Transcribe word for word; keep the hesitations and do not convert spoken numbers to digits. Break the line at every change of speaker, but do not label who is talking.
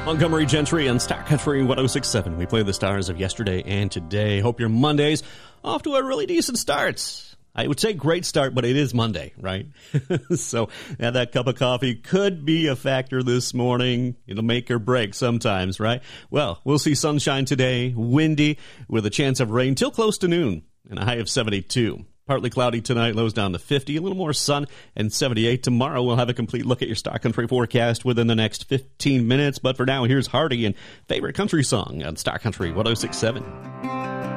Montgomery Gentry and Star Country one oh six point seven. We play the stars of yesterday and today. Hope your Monday's off to a really decent start. I would say great start, but it is Monday, right? So yeah, that cup of coffee could be a factor this morning. It'll make or break sometimes, right? Well, we'll see sunshine today, windy, with a chance of rain till close to noon, and a high of seventy-two. Partly cloudy tonight, lows down to fifty, a little more sun, and seventy-eight. Tomorrow we'll have a complete look at your Star Country forecast within the next fifteen minutes. But for now, here's Hardy and favorite country song on Star Country one oh six point seven.